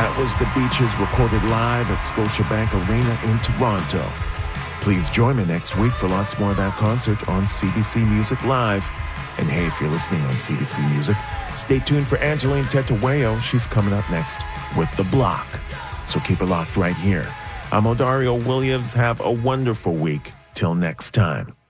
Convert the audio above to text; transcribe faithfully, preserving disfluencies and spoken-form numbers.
That was The Beaches recorded live at Scotiabank Arena in Toronto. Please join me next week for lots more of that concert on C B C Music Live. And hey, if you're listening on C B C Music, stay tuned for Angeline Tetawayo. She's coming up next with The Block. So keep it locked right here. I'm Odario Williams. Have a wonderful week. Till next time.